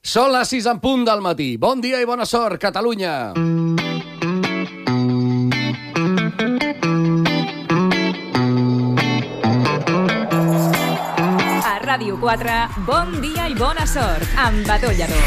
Són les 6 en punt del matí. Bon dia i bona sort, Catalunya. A Ràdio 4, bon dia i bona sort, amb Bató Lladó.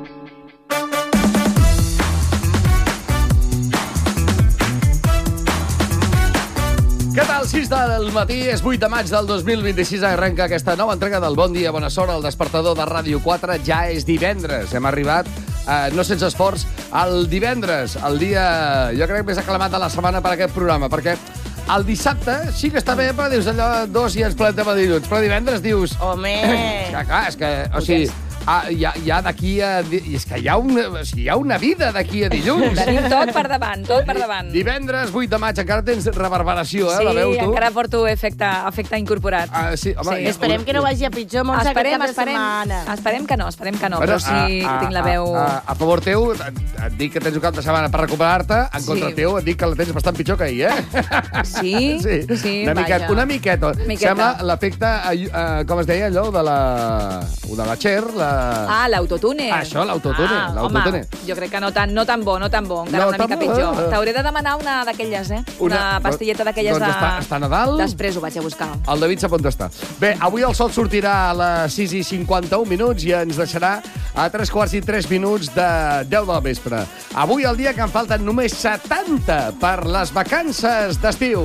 Què tal? 6 del matí, és 8 de maig del 2026, arrenca aquesta nova entrega del Bon Dia, Bona Sort, al despertador de Ràdio 4. Ja és divendres, hem arribat, no sense esforç, al divendres, el dia, jo crec, més aclamat de la setmana per aquest programa, perquè el dissabte sí que està bé, però dius allò, dos i ens plantem a dilluns, però divendres dius... Home! És que, o sigui... hi ha d'aquí a... És que hi ha una vida d'aquí a dilluns. Tenim tot per davant, tot per davant. Divendres, 8 de maig, encara tens reverberació, Sí, la veu, tu? encara porto efecte incorporat. Sí, home, Sí. Esperem que no vagi a pitjor, Montse, aquest cap de setmana. Esperem que no, però sí que tinc la veu... A favor teu, et dic que tens un cap de setmana per recuperar-te, en contra teu et dic que la tens bastant pitjor que ahir, eh? Sí? Sí, una miqueta. Sembla l'efecte, com es deia allò, de la Cher, l'autotune. Això, l'autotune. Home, jo crec que no tan bo, encara una mica pitjor. T'hauré de demanar una d'aquelles, Una pastilleta d'aquelles de... Doncs està a Nadal. Després ho vaig a buscar. El David sap on està. Bé, avui el sol sortirà a les 6:51 i ens deixarà a 3:03 de 10 del vespre. Avui el dia que en falten només 70 per les vacances d'estiu.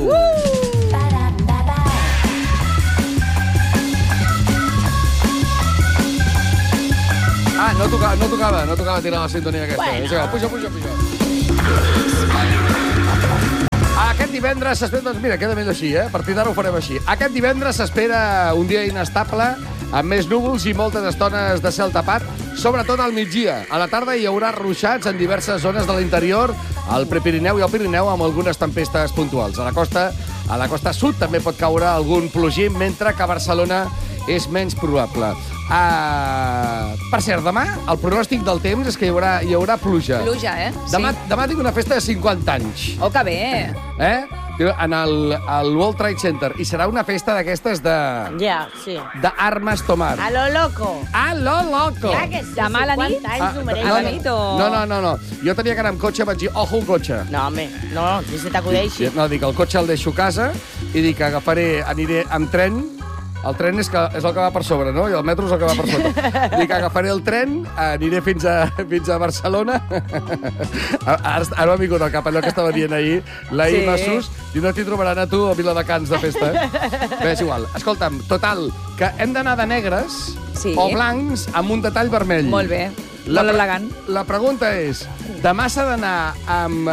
No tocava tirar la sintonia aquesta. Bueno. Puja. Aquest divendres s'espera... Doncs mira, queda millor així, A partir d'ara ho farem així. Aquest divendres s'espera un dia inestable, amb més núvols i moltes estones de cel tapat, sobretot al migdia. A la tarda hi haurà ruixats en diverses zones de l'interior, al Prepirineu i al Pirineu, amb algunes tempestes puntuals. A la costa sud també pot caure algun plogim, mentre que a Barcelona és menys probable. Per cert, demà el pronòstic del temps és que hi haurà pluja. Pluja, Demà tinc una festa de 50 anys. Oh, que bé! En el World Trade Center. I serà una festa d'aquestes de... Ja, sí. D'armes tomar. A lo loco. A lo loco. Ja que sí, demà a la nit? 50 anys ho mereix. A la nit o...? No. Jo tenia que anar amb cotxe, vaig dir, ojo, un cotxe. No, home, no, si se t'acudeixi. No, dic, el cotxe el deixo a casa i dic que aniré amb tren. El tren és el que va per sobre, no? I el metro és el que va per sota. Dic, agafaré el tren, aniré fins a Barcelona. Ara m'ha vingut al cap allò que estava dient ahir, la Ima Sus, i no t'hi trobaran a tu a Viladecans de festa. Bé, és igual. Escolta'm, total, que hem d'anar de negres o blancs amb un detall vermell. Molt bé, molt elegant. La pregunta és, demà s'ha d'anar amb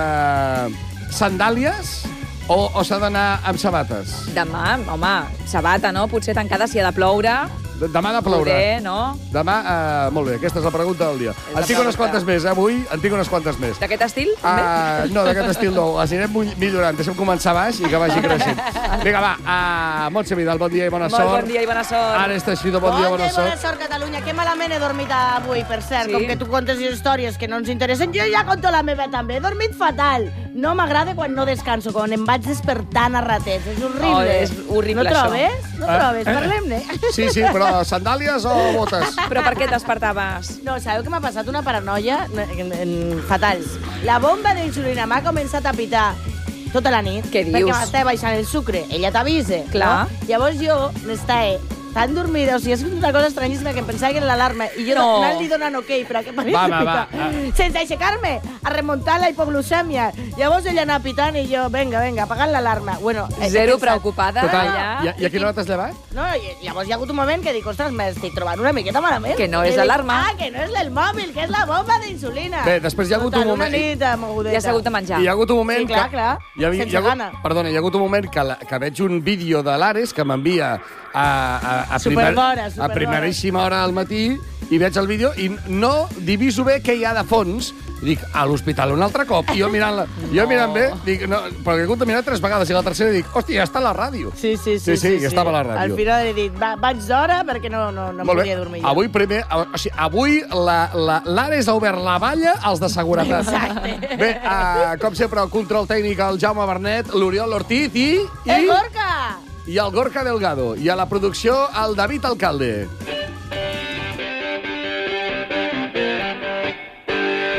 sandàlies o s'ha d'anar amb sabates? Demà, home, sabata, no? Potser tancada si ha de ploure. Demà ha de ploure. Poder, no? Demà, molt bé, aquesta és la pregunta del dia. En tinc unes quantes més, avui en tinc unes quantes més. D'aquest estil? No, d'aquest estil no. Les anirem millorant. Deixem començar baix i que vagi creixent. Vinga, va, Montse Vidal, bon dia i bona sort. Molt bon dia i bona sort. Ara Teixidó, bon dia i bona sort. Bon dia i bona sort, Catalunya. Que malament he dormit avui, per cert. Sí? Com que tu contes històries que no ens interessen, jo ja conto la meva també. He dormit fatal. No m'agrada quan no descanso, quan em vaig despertant a ratets. És horrible. Oh, és horrible, no trobes? això. No trobes? Parlem-ne. Sí, però sandàlies o botes? Però per què et despertaves? No, sabeu que m'ha passat una paranoia fatal. La bomba d'insulina m'ha començat a pitar tota la nit. Què dius? Perquè m'estava baixant el sucre. Ella t'avisa. Clar. No? Llavors jo m'estava tan dormida, o sigui, és una cosa estranyíssima que em pensava que era l'alarma, i jo anant-li donant ok per a que parés de pitar. Sense aixecar-me, a remuntar la hipoglucèmia. Llavors ella anava pitant i jo, vinga, apagant l'alarma. Bueno, zero preocupada. Total, allà. I a quina hora t'has llevat? No, llavors hi ha hagut un moment que dic, ostres, m'estic trobant una miqueta malament. Que no és l'alarma. Que no és el mòbil, que és la bomba d'insulina. Bé, després hi ha hagut un moment... Una nit mogudeta. Ja s'ha hagut de menjar. Hi ha hagut un moment Sí, clar. Sense gana. Perdona, hi ha hagut un moment que veig un vídeo de l'Ares que m'envia a primeríssima hora al matí i veig el vídeo i no diviso bé què hi ha de fons. I dic, a l'hospital un altre cop. I jo mirant bé, dic, no, perquè he hagut de mirar 3 vegades i la tercera dic, hòstia, ja està a la ràdio. Sí, ja estava a la ràdio. Al final he dit, vaig d'hora perquè no podia dormir jo. Avui primer, avui l'Ares ha obert la valla als de seguretat. Exacte. Bé, com sempre, el control tècnic, el Jaume Bernet, l'Oriol Ortiz i... Gorka! I el Gorka Delgado. I a la producció, el David Alcalde.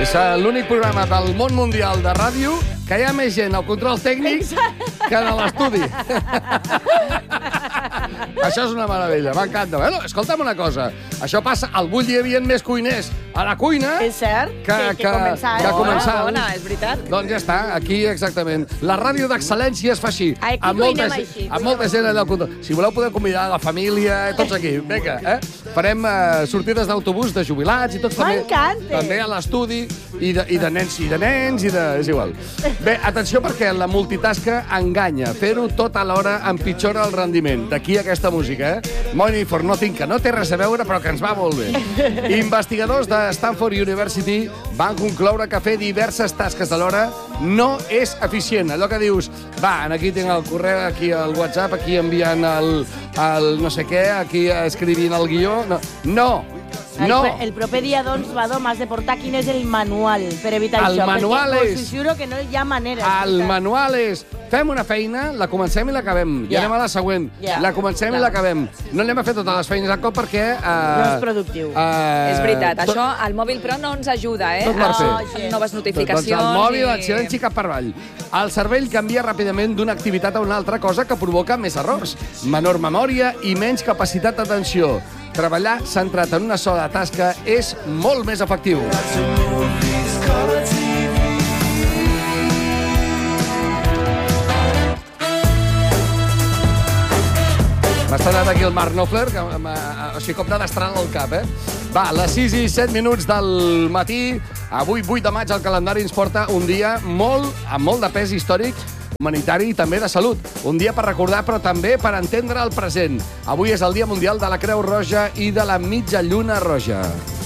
És l'únic programa del món mundial de ràdio que hi ha més gent al control tècnic que en l'estudi. Això és una meravella, m'encanta. Bueno, escolta'm una cosa. Això passa, al Bull hi havia més cuiners a la cuina... És cert, que començar. Bona, és veritat. Doncs ja està, aquí exactament. La ràdio d'excel·lència es fa així. Aquí cuinem així. Amb molta gent allà al control. Si voleu podeu convidar la família, tots aquí. Vinga, farem sortides d'autobús de jubilats i tots també. M'encanta. També a l'estudi i de nens i de nens i de... És igual. Bé, atenció perquè la multitasca enganya. Fer-ho tot alhora empitjora el rendiment. D'aquí aquesta música, Money for Nothing, que no té res a veure però que ens va molt bé. Investigadors de Stanford University van concloure que fer diverses tasques alhora no és eficient. Allò que dius, aquí tinc el correu, aquí el WhatsApp, aquí enviant el no sé què, aquí escrivint el guió... No! El proper dia, doncs, Badó, m'has de portar quin és el manual per evitar això. El manual és... Us juro que no hi ha manera. El manual és... Fem una feina, la comencem i l'acabem. I anem a la següent. La comencem i l'acabem. No anem a fer totes les feines al cop perquè... No és productiu. És veritat. Això, el mòbil, però, no ens ajuda, Tot per fer. Noves notificacions. Doncs el mòbil, el silenci cap per avall. El cervell canvia ràpidament d'una activitat a una altra, cosa que provoca més errors, menor memòria i menys capacitat d'atenció. Treballar centrat en una sola tasca és molt més efectiu. M'està anant aquí el Marc Knopfler, o sigui, com d'anar estrant al cap, Va, a les 6 i 7 minuts del matí, avui, 8 de maig, el calendari ens porta un dia amb molt de pes històric, humanitari i també de salut. Un dia per recordar, però també per entendre el present. Avui és el Dia Mundial de la Creu Roja i de la Mitja Lluna Roja.